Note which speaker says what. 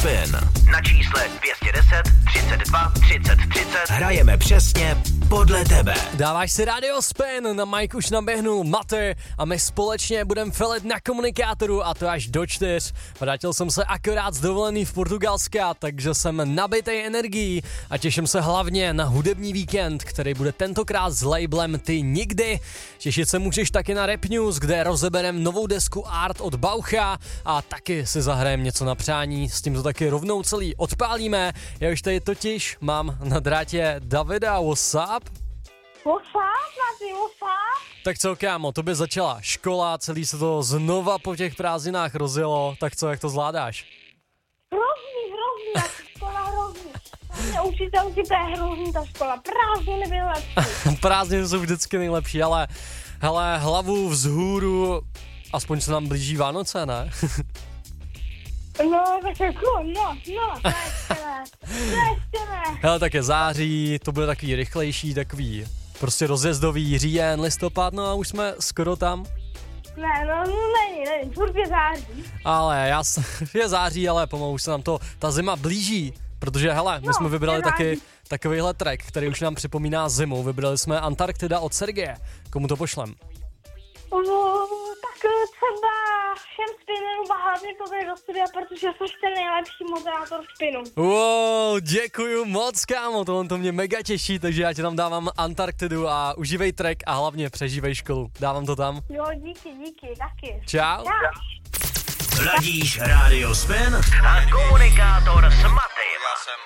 Speaker 1: Spin. Na čísle 210 32 30 30 hrajeme přesně podle tebe.
Speaker 2: Dáváš si Radio Spin, na Mike už naběhnul Maty a my společně budeme felit na komunikátoru a to až do 4. Vrátil jsem se akorát z dovolený v Portugalska, takže jsem nabitej energií a těším se hlavně na hudební víkend, který bude tentokrát s labelem Ty nikdy. Těšit se můžeš taky na Rap News, kde rozeberem novou desku Art od Baucha a taky si zahrajem něco na přání, s tím to taky rovnou celý odpálíme. Já už tady totiž mám na drátě Davida, what's up?
Speaker 3: What's up?
Speaker 2: Tak co, kámo, to by začala škola, celý se to znova po těch prázdninách rozjelo, tak co, jak to zvládáš?
Speaker 3: Hrozný, škola hrozný. Mě učitelky, to je hrozný ta škola, prázdniny byly lepší.
Speaker 2: Prázdniny jsou vždycky nejlepší, ale hele, hlavu vzhůru, aspoň se nám blíží Vánoce, ne?
Speaker 3: No, tak jako, to ještě ne.
Speaker 2: Hele, tak je září, to bude takový rychlejší, takový prostě rozjezdový, říjen, listopad, no a už jsme skoro tam.
Speaker 3: Ne, není, furt je září.
Speaker 2: Ale je září, ale pomalu už se nám ta zima blíží, protože hele, my jsme vybrali taky takovýhle track, který už nám připomíná zimu, vybrali jsme Antarktida od Sergeje, komu to pošlem?
Speaker 3: Tak třeba všem spinnerům a hlavně to tady do studia, protože jsi ten nejlepší moderátor spinu.
Speaker 2: Wow, děkuju moc, kámo, to mě mega těší, takže já ti tam dávám Antarktidu a užívej track a hlavně přežívej školu. Dávám to tam.
Speaker 3: Jo, díky, taky.
Speaker 2: Čau.
Speaker 1: Ladíš Radio Spin a komunikátor s Maty.